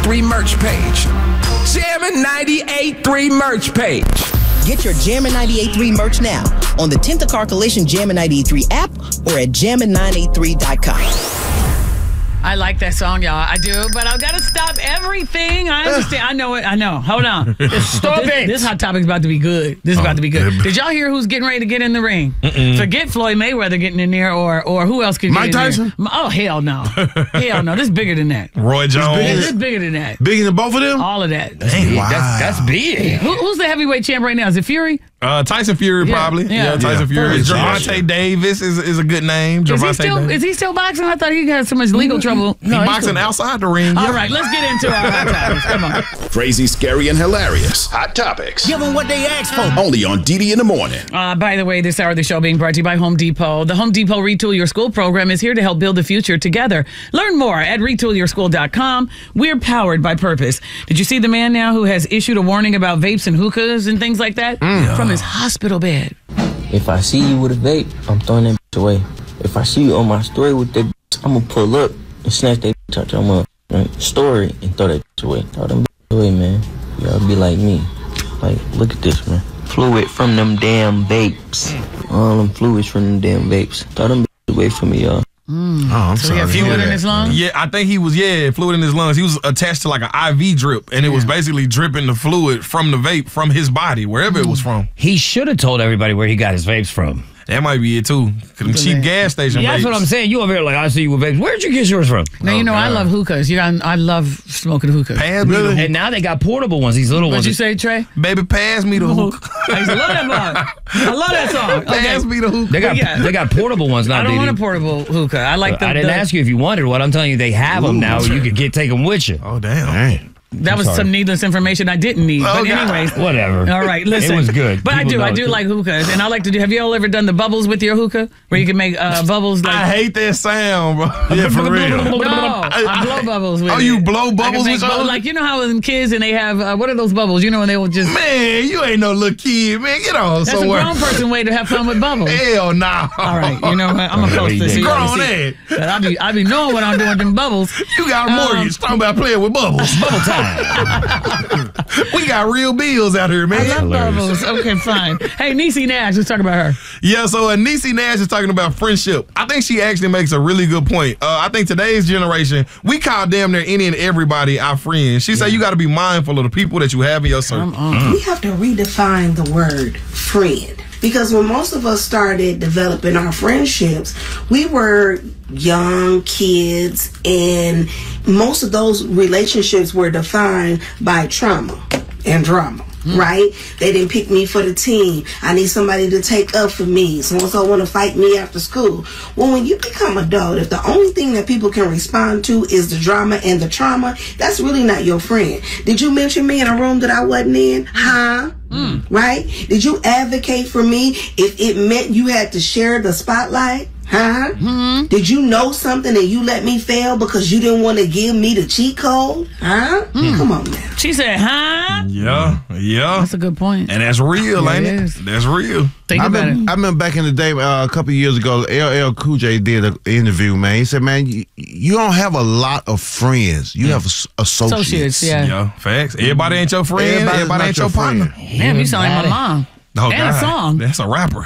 98.3 merch page. Jammin' 98.3 merch page. Get your Jammin' 98.3 merch now on the Tinta Car Collision Jammin' 98.3 app or at jammin983.com. I like that song, y'all. I do, but I've got to stop everything. I understand. I know it. I know. Hold on. Stop it. This hot topic's about to be good. This is about to be good. Did y'all hear who's getting ready to get in the ring? Forget Floyd Mayweather getting in there or who else could get in there? Mike Tyson? Oh, hell no. Hell no. This is bigger than that. Roy Jones? This is bigger than that. Bigger than both of them? All of that. Dang, wow. That's big. Who's the heavyweight champ right now? Is it Fury? Tyson Fury, probably. Yeah, Tyson Fury. Gervonta Davis is a good name. Is he still boxing? I thought he had so much legal trouble. He's boxing outside the ring. All right, let's get into our hot topics. Come on. Crazy, scary, and hilarious. Hot topics. Give them what they asked for. Only on DD in the Morning. By the way, this hour of the show being brought to you by Home Depot. The Home Depot Retool Your School program is here to help build the future together. Learn more at retoolyourschool.com. We're powered by purpose. Did you see the man now who has issued a warning about vapes and hookahs and things like that? From his hospital bed. If I see you with a vape, I'm throwing that bitch away. If I see you on my story with that bitch, I'm gonna pull up and snatch that bitch out your mouth, right? Story and throw that bitch away. Throw them bitch away, man. Y'all be like me. Like, look at this, man. Fluid from them damn vapes. All them fluids from them damn vapes. Throw them bitch away from me, y'all. I'm sorry. He had fluid in his lungs? Yeah, I think he was, fluid in his lungs. He was attached to like an IV drip, and it was basically dripping the fluid from the vape from his body, wherever it was from. He should have told everybody where he got his vapes from. That might be it, too. Them cheap gas station vapes. That's what I'm saying. You over here like, I see you with vapes. Where'd you get yours from? Now, I love hookahs. I love smoking hookahs. Really? And now they got portable ones, these little ones. What'd you say, Trey? Baby, pass me the hookah. I used to love that song. I love that song. Pass me the hookah. They got portable ones now, I don't want a portable hookah. I like the... I didn't ask you if you wanted one. I'm telling you, they have them now. You could take them with you. Oh, damn. That was some needless information I didn't need. But anyways. Whatever. All right, listen. It was good. But I do like hookahs. And I like to do, have you all ever done the bubbles with your hookah? Where you can make bubbles like... I hate that sound, bro. Yeah, for real. No, I blow bubbles with it. Oh, you blow bubbles with your like, you know how in kids and they have, what are those bubbles? You know, when they will just... Man, you ain't no little kid, man. Get on That's somewhere. That's a grown person way to have fun with bubbles. Hell no. All right, you know what? I'm going to post this. Grown ass. I be knowing what I'm doing with them bubbles. You got a mortgage. Talking about playing with bubbles. Bubble time. We got real bills out here, man. I love bubbles. Okay, fine. Hey, Niecy Nash, let's talk about her. Yeah, so Niecy Nash is talking about friendship. I think she actually makes a really good point. I think today's generation, we call damn near any and everybody our friends. She said you got to be mindful of the people that you have in your circle. We have to redefine the word friend. Because when most of us started developing our friendships, we were young kids, and most of those relationships were defined by trauma and drama. Right? They didn't pick me for the team. I need somebody to take up for me. So-and-so want to fight me after school. Well, when you become adult, if the only thing that people can respond to is the drama and the trauma, that's really not your friend. Did you mention me in a room that I wasn't in? Huh? Right? Did you advocate for me if it meant you had to share the spotlight? Huh? Did you know something and you let me fail because you didn't want to give me the cheat code? Huh? Come on now. She said, huh? Yeah. That's a good point. And that's real, ain't it? That's real. Think about it. I remember back in the day, a couple of years ago, LL Cool J did an interview, man. He said, man, you don't have a lot of friends. You have associates. Yeah, facts. Everybody ain't your friend. Everybody ain't your partner. Damn, you sound like my mom. Oh, and God. a song. That's a rapper.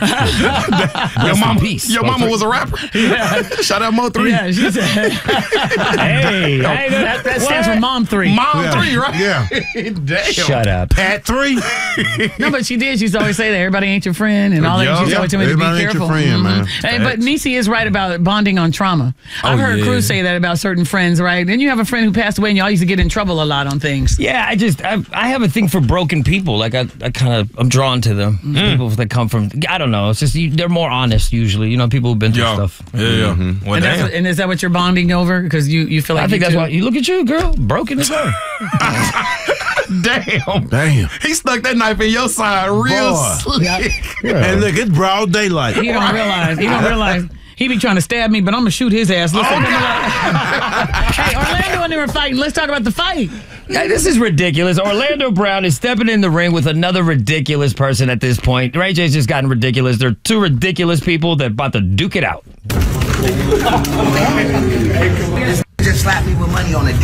Your mama was a rapper. Yeah. Shout out Mo 3. Yeah, she said. Hey, that stands for Mom 3. Mom 3, right? Yeah. Damn. Shut up. Pat 3. No, but she did. She used to always say that everybody ain't your friend and all that. She used to always tell me to be Everybody ain't careful. your friend, man. Hey, but Niecy is right about bonding on trauma. I've heard Cruz say that about certain friends, right? Then you have a friend who passed away and y'all used to get in trouble a lot on things. Yeah, I have a thing for broken people. Like I'm drawn to them. People that come from, I don't know. It's just they're more honest usually. You know, people who've been through stuff. Yeah. Well, and is that what you're bonding over? Because you feel like I think that's why you look at you, girl, broken as hell. Damn. He stuck that knife in your side real slick. Yeah. And look, it's broad daylight. He don't realize. He be trying to stab me, but I'm going to shoot his ass. Listen, hey, Orlando and they were fighting. Let's talk about the fight. Hey, this is ridiculous. Orlando Brown is stepping in the ring with another ridiculous person at this point. Ray J's just gotten ridiculous. They're two ridiculous people that about to duke it out. Just slapped me with money on a